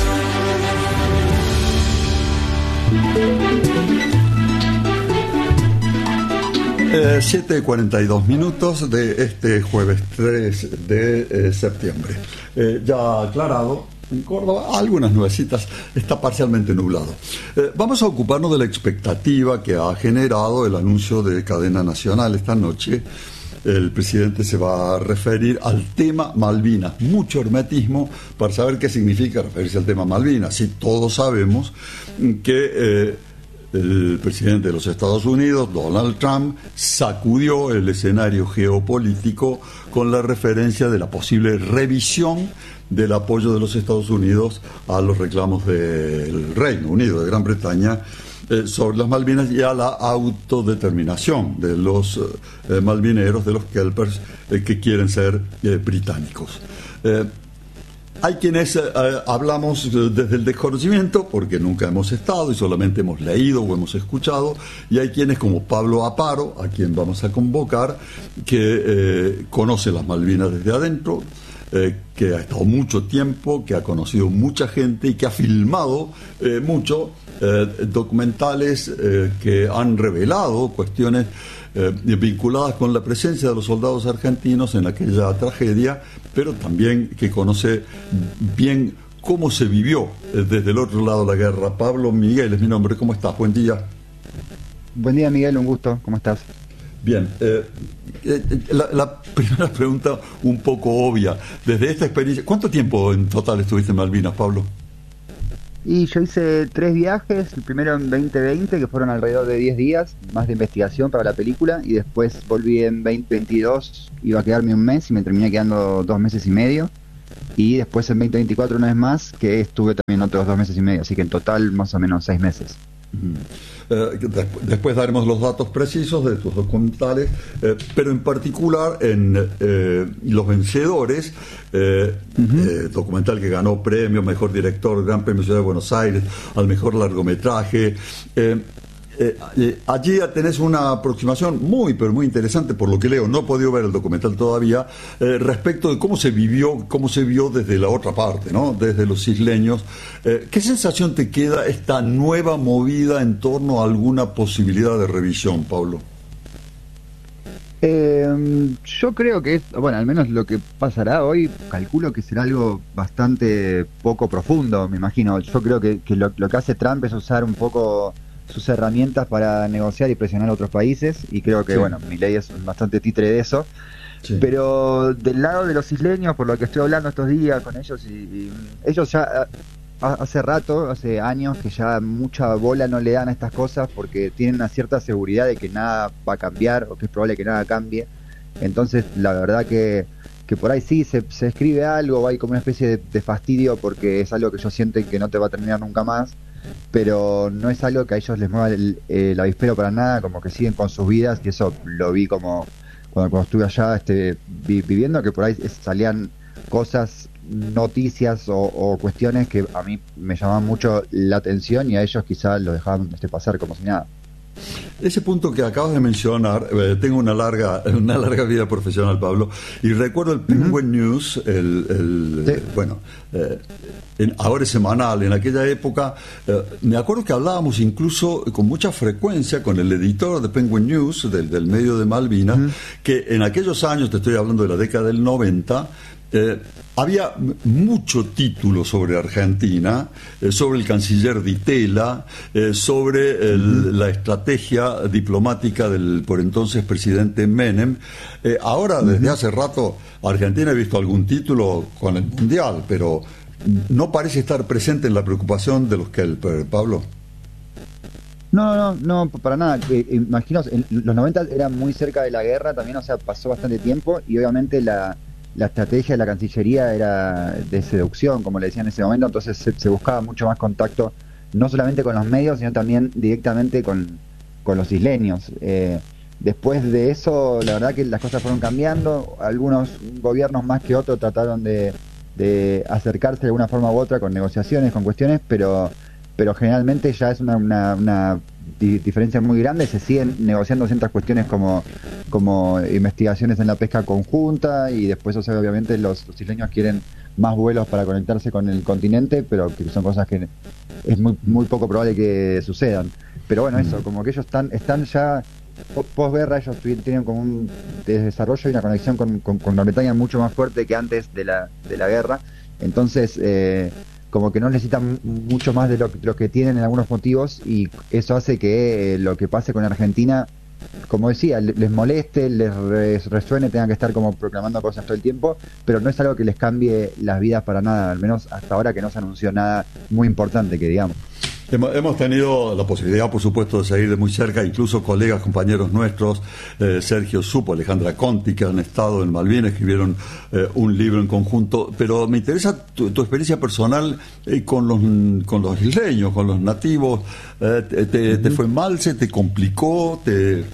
7:42 de este jueves 3 de septiembre. Ya aclarado, en Córdoba algunas nubecitas, está parcialmente nublado. Vamos a ocuparnos de la expectativa que ha generado el anuncio de cadena nacional esta noche. El presidente se va a referir al tema Malvinas. Mucho hermetismo para saber qué significa referirse al tema Malvinas. Sí, todos sabemos que el presidente de los Estados Unidos, Donald Trump, sacudió el escenario geopolítico con la referencia de la posible revisión del apoyo de los Estados Unidos a los reclamos del Reino Unido, de Gran Bretaña, sobre las Malvinas y a la autodeterminación de los malvineros, de los kelpers que quieren ser británicos. hay quienes hablamos desde el desconocimiento porque nunca hemos estado y solamente hemos leído o hemos escuchado, y hay quienes como Pablo Aparo, a quien vamos a convocar, que conoce las Malvinas desde adentro, que ha estado mucho tiempo, que ha conocido mucha gente y que ha filmado mucho documentales que han revelado cuestiones vinculadas con la presencia de los soldados argentinos en aquella tragedia, pero también que conoce bien cómo se vivió desde el otro lado de la guerra. Pablo Miguel es mi nombre, ¿cómo estás? Buen día. Buen día, Miguel, un gusto, ¿cómo estás? Bien, la primera pregunta un poco obvia, desde esta experiencia, ¿cuánto tiempo en total estuviste en Malvinas, Pablo? Y yo hice 3 viajes, el primero en 2020, que fueron alrededor de 10 días, más de investigación para la película, y después volví en 2022, iba a quedarme un mes y me terminé quedando 2 meses y medio, y después en 2024 una vez más, que estuve también otros 2 meses y medio, así que en total más o menos 6 meses. Después daremos los datos precisos de tus documentales, pero en particular en Los Vencedores, documental que ganó premio Mejor Director, Gran Premio Ciudad de Buenos Aires, al Mejor Largometraje. Allí tenés una aproximación muy, pero muy interesante, por lo que leo, no he podido ver el documental todavía, respecto de cómo se vio desde la otra parte, ¿no? Desde los isleños. ¿Qué sensación te queda esta nueva movida en torno a alguna posibilidad de revisión, Pablo? Yo creo que bueno, al menos lo que pasará hoy, calculo que será algo bastante poco profundo, me imagino. Yo creo que lo que hace Trump es usar un poco sus herramientas para negociar y presionar a otros países, y creo que, bueno, Milei es bastante títere de eso. Sí. Pero del lado de los isleños, por lo que estoy hablando estos días con ellos, y ellos ya hace años que ya mucha bola no le dan a estas cosas, porque tienen una cierta seguridad de que nada va a cambiar, o que es probable que nada cambie. Entonces la verdad que por ahí sí se escribe algo, hay como una especie de fastidio, porque es algo que ellos sienten que no te va a terminar nunca más, pero no es algo que a ellos les mueva el avispero para nada, como que siguen con sus vidas, y eso lo vi como cuando estuve allá viviendo, que por ahí salían cosas, noticias o cuestiones que a mí me llamaban mucho la atención, y a ellos quizás lo dejaban pasar como si nada. Ese punto que acabas de mencionar, tengo una larga vida profesional, Pablo, y recuerdo el Penguin News, ahora es semanal. En aquella época me acuerdo que hablábamos incluso con mucha frecuencia con el editor de Penguin News, del medio de Malvinas, que en aquellos años, te estoy hablando de la década del 90, había mucho título sobre Argentina, sobre el canciller Di Tella, sobre la estrategia diplomática del por entonces presidente Menem. Ahora, desde hace rato, Argentina ha visto algún título con el Mundial, pero no parece estar presente en la preocupación de los Kelper, Pablo. No, para nada. Imagino, en los 90 era muy cerca de la guerra también, o sea, pasó bastante tiempo, y obviamente la estrategia de la Cancillería era de seducción, como le decían en ese momento, entonces se buscaba mucho más contacto, no solamente con los medios, sino también directamente con los isleños. Después de eso, la verdad que las cosas fueron cambiando, algunos gobiernos más que otros trataron de acercarse de alguna forma u otra con negociaciones, con cuestiones, pero generalmente ya es una diferencia muy grande. Se siguen negociando ciertas cuestiones como investigaciones en la pesca conjunta, y después, o sea, obviamente los isleños quieren más vuelos para conectarse con el continente, pero que son cosas que es muy poco probable que sucedan. Pero bueno, eso, como que ellos están ya posguerra, ellos tienen como un desarrollo y una conexión con Gran Bretaña mucho más fuerte que antes de la guerra. Entonces como que no necesitan mucho más de lo que tienen en algunos motivos, y eso hace que lo que pase con Argentina, como decía, les moleste, les resuene, tengan que estar como proclamando cosas todo el tiempo, pero no es algo que les cambie las vidas para nada, al menos hasta ahora, que no se anunció nada muy importante, que digamos. Hemos tenido la posibilidad, por supuesto, de seguir de muy cerca, incluso colegas, compañeros nuestros, Sergio Supo, Alejandra Conti, que han estado en Malvinas, escribieron un libro en conjunto, pero me interesa tu experiencia personal con los isleños, con los nativos. ¿Te fue mal? ¿Se te complicó? ¿Te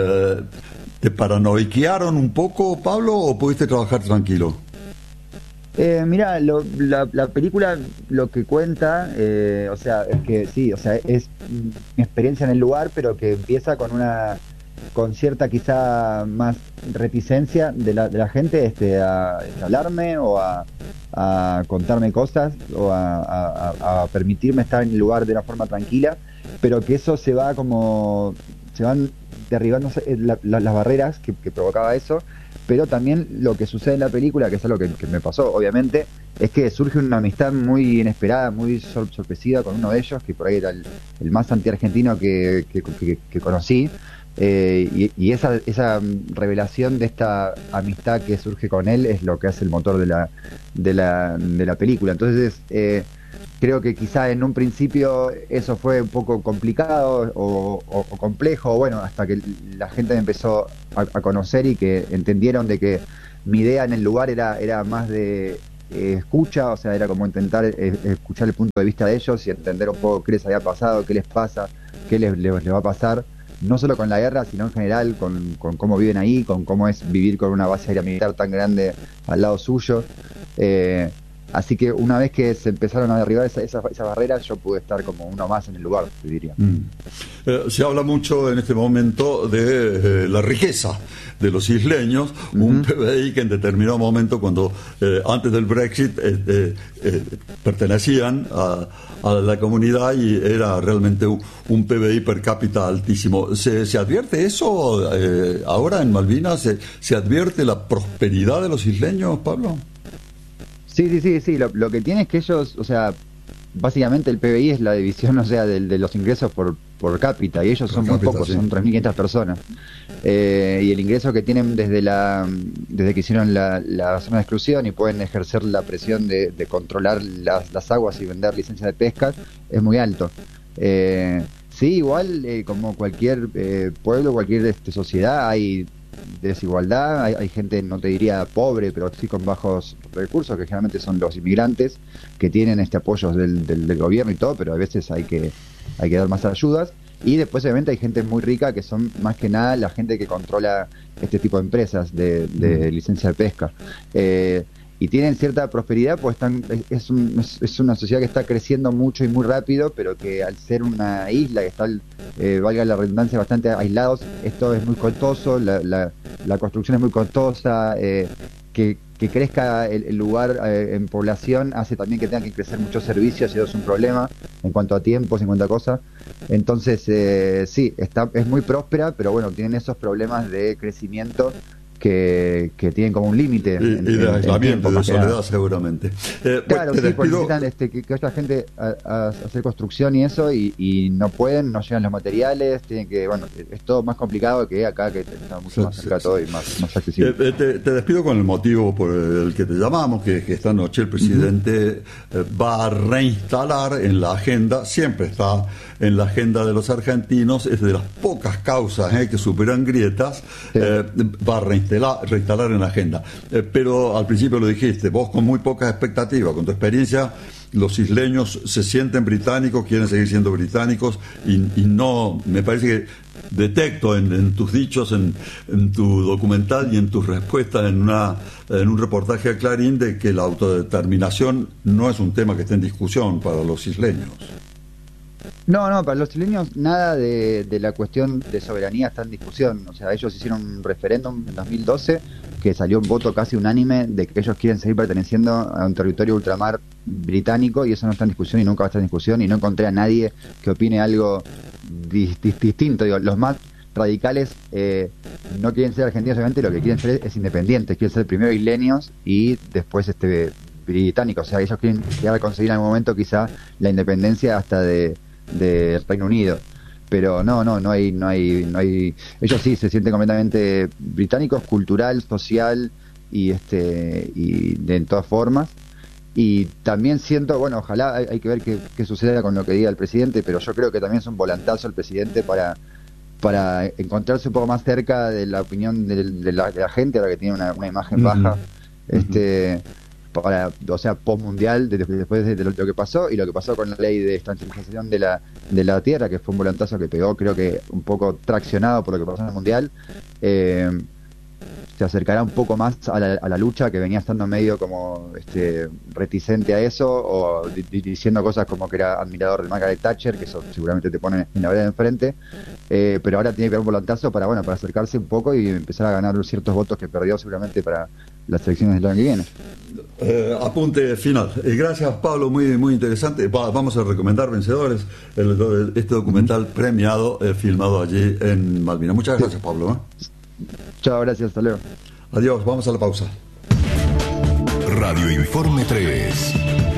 paranoiquearon un poco, Pablo, o pudiste trabajar tranquilo? Mira, la película lo que cuenta, o sea, es que sí, o sea, es mi experiencia en el lugar, pero que empieza con cierta quizá más reticencia de la gente a hablarme o a contarme cosas o a permitirme estar en el lugar de una forma tranquila, pero que eso se van derribando las barreras que provocaba eso. Pero también lo que sucede en la película, que es algo que me pasó, obviamente, es que surge una amistad muy inesperada, muy sorpresiva con uno de ellos, que por ahí era el más anti-argentino que conocí. Y esa revelación de esta amistad que surge con él es lo que hace el motor de la película. Entonces, creo que quizá en un principio eso fue un poco complicado o complejo, bueno, hasta que la gente me empezó a conocer y que entendieron de que mi idea en el lugar era más de escucha, o sea, era como intentar escuchar el punto de vista de ellos y entender un poco qué les había pasado, qué les pasa, qué les va a pasar, no solo con la guerra, sino en general con cómo viven ahí, con cómo es vivir con una base aérea militar tan grande al lado suyo. Así que una vez que se empezaron a derribar esa barrera, yo pude estar como uno más en el lugar, te diría. Se habla mucho en este momento de la riqueza de los isleños, un PBI que en determinado momento, cuando antes del Brexit pertenecían a la comunidad y era realmente un PBI per cápita altísimo. ¿Se advierte eso ahora en Malvinas? ¿Se advierte la prosperidad de los isleños, Pablo? Sí. Lo que tiene es que ellos, o sea, básicamente el PBI es la división, o sea, de los ingresos por cápita, y ellos son muy pocos, sí. Son 3.500 personas. Y el ingreso que tienen desde que hicieron la zona de exclusión y pueden ejercer la presión de controlar las aguas y vender licencias de pesca es muy alto. Sí, igual como cualquier pueblo, cualquier sociedad, hay desigualdad, hay gente, no te diría pobre, pero sí con bajos recursos, que generalmente son los inmigrantes que tienen apoyos del gobierno y todo, pero a veces hay que dar más ayudas. Y después obviamente hay gente muy rica que son más que nada la gente que controla este tipo de empresas de licencia de pesca. Y tienen cierta prosperidad, pues es una sociedad que está creciendo mucho y muy rápido, pero que al ser una isla que está, valga la redundancia, bastante aislados, esto es muy costoso, la construcción es muy costosa, que crezca el lugar en población hace también que tengan que crecer muchos servicios, y eso es un problema en cuanto a tiempos, en cuanto a cosas. Entonces, sí, es muy próspera, pero bueno, tienen esos problemas de crecimiento que tienen como un límite y de aislamiento, de soledad seguramente. Claro, sí, porque necesitan que haya gente a hacer construcción y eso, y no pueden, no llegan los materiales, tienen que, bueno, es todo más complicado que acá, que está mucho más cerca todo y más accesible. Te despido con el motivo por el que te llamamos, que esta noche el presidente va a reinstalar en la agenda, siempre está en la agenda de los argentinos, es de las pocas causas que superan grietas, va a reinstalar en la agenda. Pero al principio lo dijiste, vos con muy pocas expectativas, con tu experiencia, los isleños se sienten británicos, quieren seguir siendo británicos, y no, me parece que detecto en tus dichos, en tu documental y en tus respuestas en un reportaje a Clarín, de que la autodeterminación no es un tema que esté en discusión para los isleños. No, para los chilenos nada de la cuestión de soberanía está en discusión. O sea, ellos hicieron un referéndum en 2012 que salió un voto casi unánime de que ellos quieren seguir perteneciendo a un territorio ultramar británico, y eso no está en discusión y nunca va a estar en discusión, y no encontré a nadie que opine algo distinto. Digo, los más radicales no quieren ser argentinos, obviamente lo que quieren ser es independientes, quieren ser primero isleños y después británicos. O sea, ellos quieren llegar a conseguir en algún momento quizá la independencia hasta de Reino Unido, pero no hay. Ellos sí se sienten completamente británicos, cultural, social y de todas formas. Y también siento, bueno, ojalá hay que ver qué suceda con lo que diga el presidente, pero yo creo que también es un volantazo el presidente para encontrarse un poco más cerca de la opinión de la gente, ahora que tiene una imagen baja, o sea, postmundial, después de lo que pasó, y lo que pasó con la ley de estatización de la tierra, que fue un volantazo que pegó, creo que un poco traccionado por lo que pasó en el mundial. se acercará un poco más a la lucha, que venía estando medio como reticente a eso, o diciendo cosas como que era admirador de Margaret Thatcher, que eso seguramente te pone en la vereda de enfrente, pero ahora tiene que dar un volantazo para acercarse un poco y empezar a ganar ciertos votos que perdió seguramente para las elecciones del año que viene. Apunte final. Gracias, Pablo, muy interesante. Vamos a recomendar vencedores. Este documental premiado, filmado allí en Malvinas. Muchas gracias, Pablo. Chao, gracias, hasta luego. Adiós, vamos a la pausa. Radio Informe 3.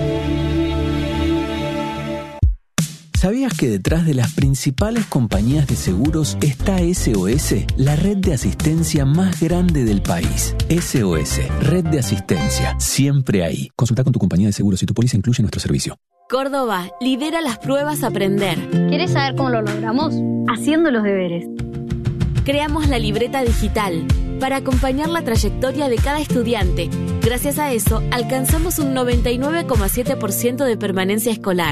¿Sabías que detrás de las principales compañías de seguros está SOS, la red de asistencia más grande del país? SOS, red de asistencia, siempre ahí. Consulta con tu compañía de seguros si tu póliza incluye nuestro servicio. Córdoba lidera las pruebas Aprender. ¿Querés saber cómo lo logramos? Haciendo los deberes. Creamos la libreta digital para acompañar la trayectoria de cada estudiante. Gracias a eso, alcanzamos un 99,7% de permanencia escolar.